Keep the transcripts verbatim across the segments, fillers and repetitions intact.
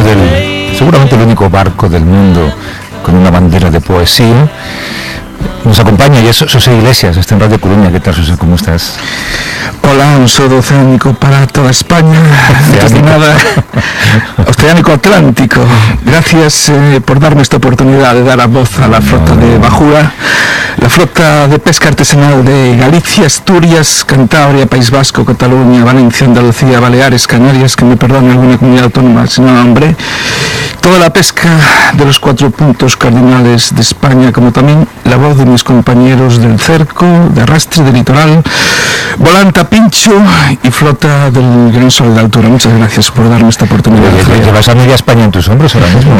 del, seguramente el único barco del mundo con una bandera de poesía. Nos acompaña y es José Iglesias, está en Radio Coruña. ¿Qué tal, José? ¿Cómo estás? Hola, un saludo oceánico para toda España. Antes de nada, oceánico Atlántico. Gracias eh, por darme esta oportunidad de dar a voz a la flota de Bajura, la flota de pesca artesanal de Galicia, Asturias, Cantabria, País Vasco, Cataluña, Valencia, Andalucía, Baleares, Canarias, que me perdone alguna comunidad autónoma si no nombré. Toda la pesca de los cuatro puntos cardinales de España, como también la voz de mis compañeros del cerco, de arrastre, de litoral, volanta, pincho y flota del Gran Sol de altura. Muchas gracias por darme esta oportunidad. Oye, ¿llevas a media España en tus hombros ahora mismo?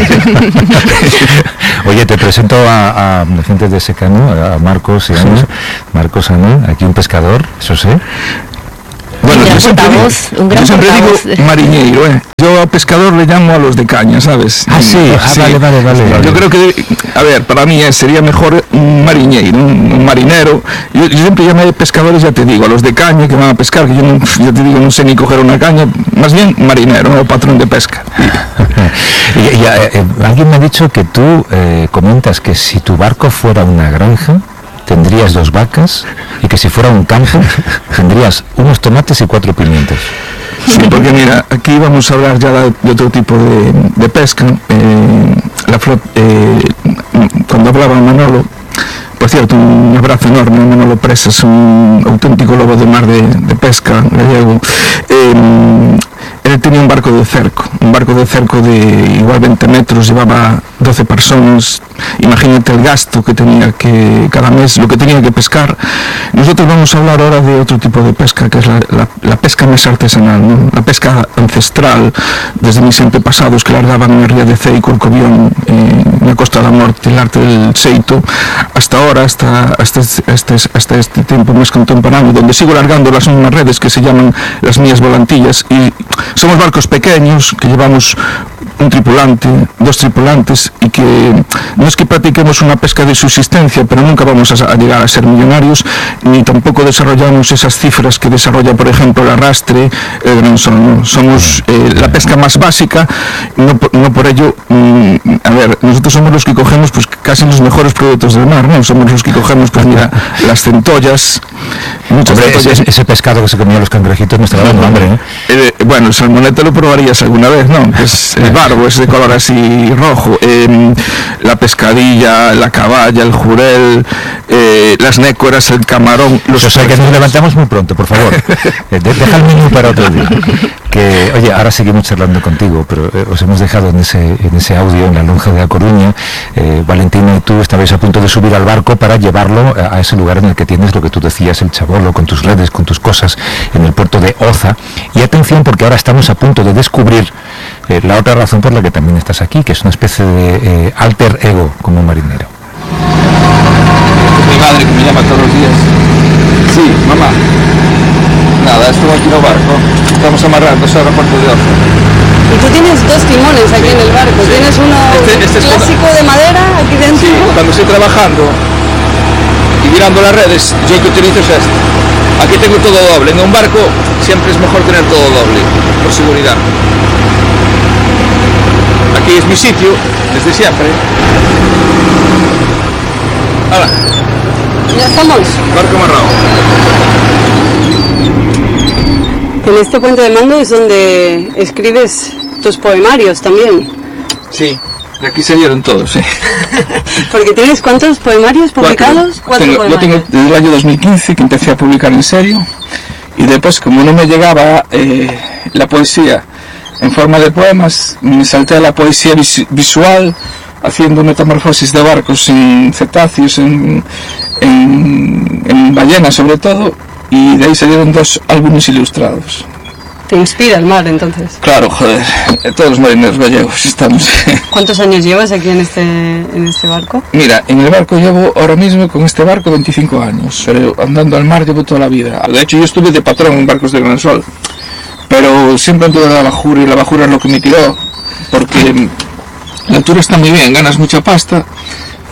Oye, te presento a, a gente de Secano, a Marcos y a sí. Marcos Ana, aquí un pescador, eso sí. Bueno, yo siempre, digo, un gran yo siempre digo mariñeiro, ¿eh? Yo a pescador le llamo a los de caña, ¿sabes? Ah, sí, ah, sí. Vale, vale, vale, vale. Yo creo que, a ver, para mí sería mejor un mariñeiro, un, un marinero. Yo, yo siempre llamé pescadores, ya te digo, a los de caña que van a pescar, que yo no, ya te digo, no sé ni coger una caña, más bien marinero, ¿no? Patrón de pesca. y, y eh, alguien me ha dicho que tú eh, comentas que si tu barco fuera una granja, tendrías dos vacas y que si fuera un campo tendrías unos tomates y cuatro pimientos. Sí, porque mira, aquí vamos a hablar ya de otro tipo de, de pesca. Eh, la flota, eh, cuando hablaba Manolo, por cierto, un abrazo enorme a Manolo Presas, un auténtico lobo de mar de, de pesca gallego. Eh, él tenía un barco de cerco, un barco de cerco de igual veinte metros, llevaba doce personas. Imagínate el gasto que tenía que cada mes, lo que tenía que pescar. Nosotros vamos a hablar ahora de otro tipo de pesca, que es la, la, la pesca más artesanal, ¿no? La pesca ancestral, desde mis antepasados que largaban en Ría de Cei, Corcobión, eh, en la Costa da Morte, el arte del Seito, hasta ahora, hasta, hasta, este, hasta este tiempo más contemporáneo, donde sigo largando las mismas redes que se llaman las mías volantillas, y somos barcos pequeños que llevamos un tripulante, dos tripulantes, y que no es que practiquemos una pesca de subsistencia, pero nunca vamos a, a llegar a ser millonarios, ni tampoco desarrollamos esas cifras que desarrolla, por ejemplo, el arrastre, el Gran Sol, ¿no? Somos eh, la pesca más básica, no, no por ello, mmm, a ver, nosotros somos los que cogemos pues casi los mejores productos del mar, ¿no? Somos los que cogemos, pues mira, las centollas, muchas Hombre, centollas. Ese, ese pescado que se comía los cangrejitos me estaba dando hambre, ¿eh? Eh, bueno, el salmonete lo probarías alguna vez, ¿no? Que es el barbo, es de color así rojo. Eh, la pescadilla, la caballa, el jurel, eh, las nécoras, el camarón. Los o sea, que nos levantamos muy pronto, por favor. Eh, deja el menú para otro día. Que, oye, ahora seguimos charlando contigo, pero eh, os hemos dejado en ese, en ese audio, en la lonja de A Coruña. Eh, Valentina y tú estabais a punto de subir al barco para llevarlo a, a ese lugar en el que tienes lo que tú decías, el chabolo, con tus redes, con tus cosas, en el puerto de Oza. Y atención, porque ahora estamos a punto de descubrir eh, la otra razón por la que también estás aquí, que es una especie de eh, alter ego como marinero. Mi madre que me llama todos los días. Sí, mamá. Nada, esto aquí no barco. Estamos amarrando ese aeropuerto de Oza. Y tú tienes dos timones aquí en el barco. Sí. Tienes uno este, este clásico es de madera aquí dentro. Sí, cuando estoy trabajando y mirando las redes, yo que utilizo es este. Aquí tengo todo doble. En un barco siempre es mejor tener todo doble, por seguridad. Aquí es mi sitio, desde siempre. Hola. Ya estamos. Barco amarrado. En este puente de mando es donde escribes tus poemarios también. Sí, de aquí salieron todos, sí. Porque tienes ¿cuántos poemarios publicados? Cuatro. Tengo, yo tengo desde el año dos mil quince que empecé a publicar en serio, y después, como no me llegaba eh, la poesía en forma de poemas, me salté a la poesía vis visual, haciendo metamorfosis de barcos en cetáceos, en, en, en ballenas sobre todo, y de ahí salieron dos álbumes ilustrados. ¿Te inspira el mar, entonces? Claro, joder, todos los marineros gallegos estamos. ¿Cuántos años llevas aquí en este, en este barco? Mira, en el barco llevo ahora mismo, con este barco, veinticinco años, pero andando al mar llevo toda la vida. De hecho, yo estuve de patrón en barcos de Gran Sol, pero siempre anduve de la bajura, y la bajura es lo que me tiró, porque la altura está muy bien, ganas mucha pasta,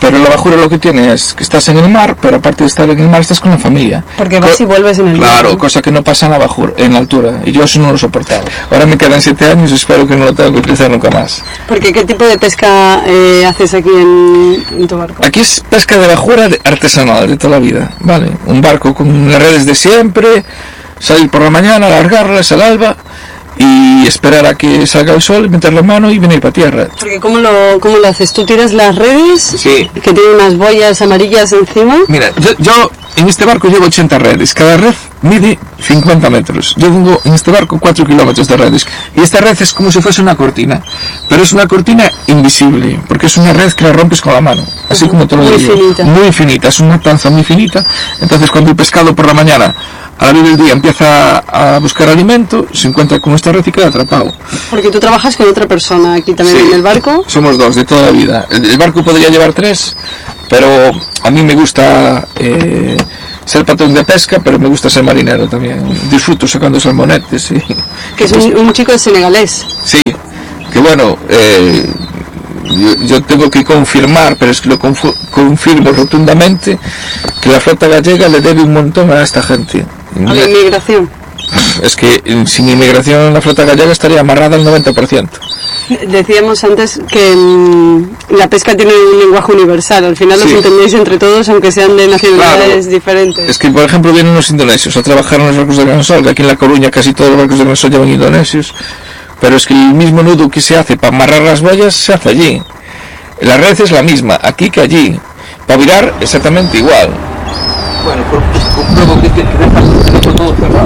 pero la bajura lo que tiene es que estás en el mar, pero aparte de estar en el mar estás con la familia. Porque vas Co y vuelves en el claro, mar. Claro, ¿no? cosa que no pasa en la bajura, en la altura, y yo eso no lo soportaba. Ahora me quedan siete años y espero que no lo tenga que utilizar nunca más. Porque ¿qué tipo de pesca eh, haces aquí en, en tu barco? Aquí es pesca de bajura de artesanal de toda la vida, ¿vale? Un barco con las redes de siempre, salir por la mañana, alargarlas al alba y esperar a que salga el sol, meterle mano y venir para tierra. Porque ¿cómo lo, cómo lo haces? ¿Tú tiras las redes? Sí. Que tienen unas boyas amarillas encima. Mira, yo, yo en este barco llevo ochenta redes, cada red mide cincuenta metros. Yo tengo en este barco cuatro kilómetros de redes. Y esta red es como si fuese una cortina, pero es una cortina invisible, porque es una red que la rompes con la mano, así uh-huh. como te lo muy digo. Finita. Muy finita, es una tanza muy finita. Entonces cuando el pescado por la mañana a la luz del día empieza a buscar alimento, se encuentra con esta red y queda atrapado. Porque tú trabajas con otra persona aquí también sí, en el barco. Somos dos de toda la vida. El, el barco podría llevar tres, pero a mí me gusta eh, ser patrón de pesca, pero me gusta ser marinero también. Disfruto sacando salmonetes. Sí. Que es un, un chico senegalés. Sí, que bueno, eh, yo, yo tengo que confirmar, pero es que lo confu- confirmo rotundamente, que la flota gallega le debe un montón a esta gente. A la inmigración. Es que sin inmigración la flota gallega estaría amarrada al noventa por ciento. Decíamos antes que mmm, la pesca tiene un lenguaje universal, al final sí. Los entendéis entre todos, aunque sean de nacionalidades claro. diferentes. Es que, por ejemplo, vienen los indonesios a trabajar en los barcos de Gran Sol, que aquí en La Coruña casi todos los barcos de Gran Sol llevan indonesios, pero es que el mismo nudo que se hace para amarrar las boyas se hace allí. La red es la misma, aquí que allí, para virar exactamente igual. Bueno, pues compruebo que deja todo cerrado.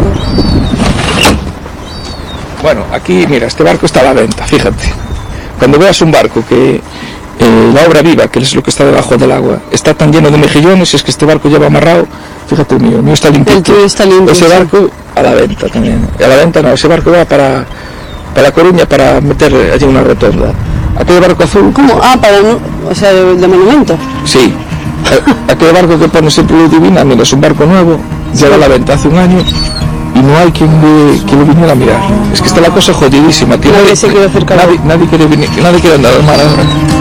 Bueno, aquí, mira, este barco está a la venta, fíjate. Cuando veas un barco que eh, la obra viva, que es lo que está debajo del agua, está tan lleno de mejillones, es que este barco lleva amarrado, fíjate el mío, el mío está limpito. El está limpio, ese sí. barco a la venta también. A la venta no, ese barco va para, para La Coruña para meter allí una rotonda. Aquel barco azul... ¿Cómo? Ah, para no, o sea, de, de monumento. Sí. Aquel barco que pone siempre Luz Divina, mira, es un barco nuevo, lleva a la venta hace un año y no hay quien le, quien lo viniera a mirar. Es que está la cosa jodidísima. Nadie, nadie se quiere acercar. Nadie, nadie quiere venir, nadie quiere andar mal ahora.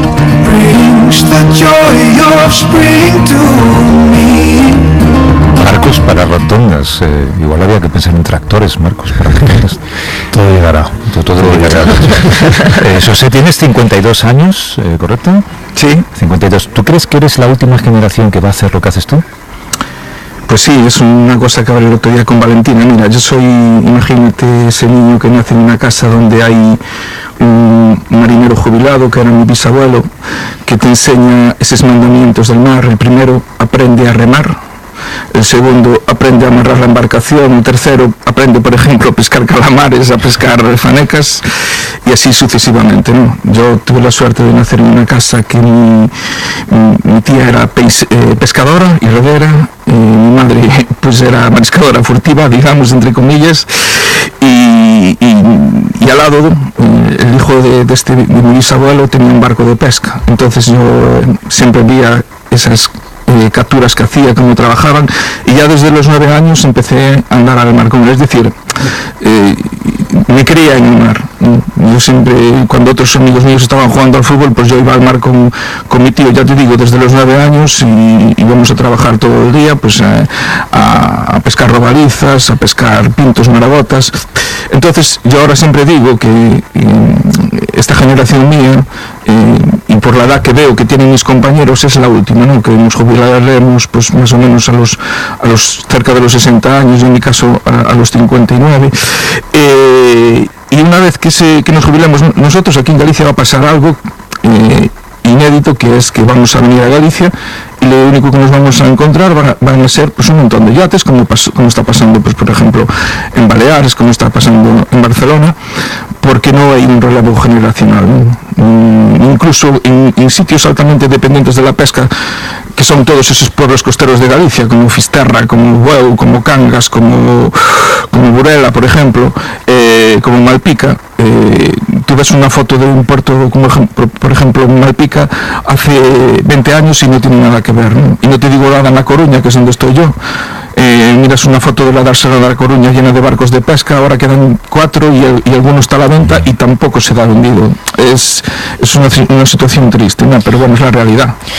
Marcos para rotondas, eh, igual había que pensar en tractores, Marcos, para rotondas. Todo llegará. Todo, todo llegará. eh, José, tienes cincuenta y dos años, eh, ¿correcto? Sí. cincuenta y dos. ¿Tú crees que eres la última generación que va a hacer lo que haces tú? Pues sí, es una cosa que hablé el otro día con Valentina. Mira, yo soy, imagínate, ese niño que nace en una casa donde hay un marinero jubilado, que era mi bisabuelo, que te enseña esos mandamientos del mar. El primero, aprende a remar. El segundo, aprende a amarrar la embarcación. El tercero, aprende, por ejemplo, a pescar calamares, a pescar fanecas, y así sucesivamente, ¿no? Yo tuve la suerte de nacer en una casa que mi, mi, mi tía era pes, eh, pescadora y redera, y mi madre pues era mariscadora furtiva, digamos, entre comillas, y, y, y al lado eh, el hijo de, de, este, de mi bisabuelo tenía un barco de pesca. Entonces yo eh, siempre veía esas Eh, capturas que hacía, cómo trabajaban, y ya desde los nueve años empecé a andar al mar con él, es decir, eh, me creía en el mar. Yo siempre, cuando otros amigos míos estaban jugando al fútbol, pues yo iba al mar con, con mi tío, ya te digo, desde los nueve años, y íbamos a trabajar todo el día, pues a, a, a pescar robalizas, a pescar pintos, maragotas. Entonces yo ahora siempre digo que eh, esta generación mía, eh, y por la edad que veo que tienen mis compañeros, es la última, ¿no? Que nos jubilaremos pues más o menos a los, a los cerca de los sesenta años, yo en mi caso a, a los cincuenta y nueve, eh, y una vez que, se, que nos jubilemos nosotros, aquí en Galicia va a pasar algo eh, inédito, que es que vamos a venir a Galicia y lo único que nos vamos a encontrar van a, van a ser pues un montón de yates, como, pas, como está pasando pues por ejemplo en Baleares, como está pasando en Barcelona, porque no hay un relevo generacional, ¿no? Incluso en, en sitios altamente dependientes de la pesca, que son todos esos pueblos costeros de Galicia, como Fisterra, como Bueu, como Cangas, como, como Burela, por ejemplo, eh, como Malpica. Eh, tú ves una foto de un puerto, como por ejemplo Malpica, hace veinte años y no tiene nada que ver, ¿no? Y no te digo nada en La Coruña, que es donde estoy yo. Eh, miras una foto de la dársena de La Coruña llena de barcos de pesca, ahora quedan cuatro y, el, y alguno está a la venta y tampoco se da vendido. Es, es una, una situación triste, ¿no? Pero bueno, es la realidad.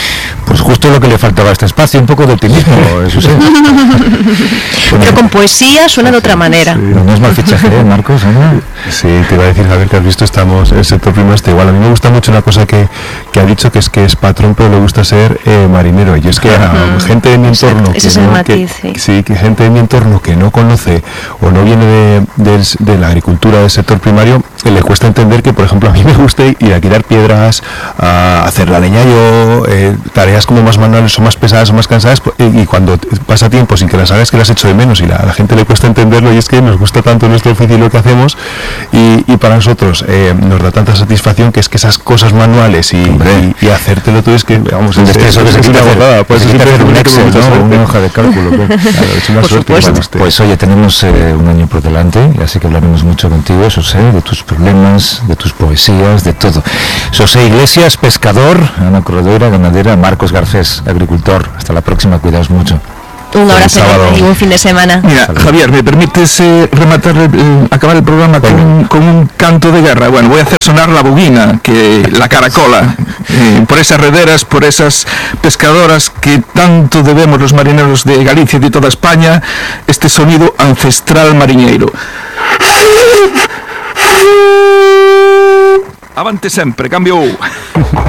Pues justo lo que le faltaba a este espacio, un poco de optimismo, eso sí. Pero con poesía suena de otra manera. Sí. No es mal fichaje, ¿eh, Marcos? ¿No? Sí, te iba a decir, Javier, que has visto, estamos en el sector primario, está igual. A mí me gusta mucho una cosa que, que ha dicho, que es que es patrón, pero le gusta ser eh, marinero. Y es que a uh-huh. gente de mi entorno, ese que es el no, matiz, que, sí. sí, que gente de mi entorno que no conoce o no viene de, de, de la agricultura del sector primario, eh, le cuesta entender que, por ejemplo, a mí me gusta ir a tirar piedras, a hacer la leña yo, eh, tareas como más manuales o más pesadas o más cansadas, y, y cuando pasa tiempo sin que las hagas, que las echo de menos, y la, a la gente le cuesta entenderlo, y es que nos gusta tanto nuestro oficio y lo que hacemos, y, y para nosotros eh, nos da tanta satisfacción, que es que esas cosas manuales y, y, y hacértelo todo, es que vamos, es, es, eso que se quita hacer, pues se quita hacer un Excel, ¿no? Una hoja de cálculo. Claro, es una suerte. Bueno, pues oye, tenemos eh, un año por delante, y así que hablaremos mucho contigo, eso sé, de tus problemas, de tus poesías, de todo. José Iglesias, pescador; Ana Corredera, ganadera; Marcos Garcés, agricultor. Hasta la próxima, cuidaos mucho. Un abrazo y un fin de semana. Mira, Salud. Javier, ¿me permites eh, rematar, eh, acabar el programa con un, con un canto de guerra? Bueno, voy a hacer sonar la bobina, que la caracola, eh, por esas rederas, por esas pescadoras que tanto debemos los marineros de Galicia y de toda España, este sonido ancestral mariñeiro. Avante sempre, cambio.